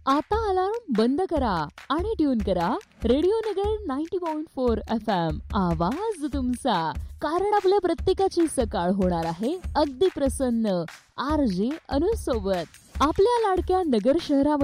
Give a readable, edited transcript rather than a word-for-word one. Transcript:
आता अलार्म बंद करा आणि ट्यून करा रेडिओ नगर 90.4 FM. आवाज तुमचा, कारण आपल्या प्रत्येकाची सकाळ होणार आहे अगदी प्रसन्न. RJ अनु सोबत आपल्या लाडक्या नगर शहरामध्ये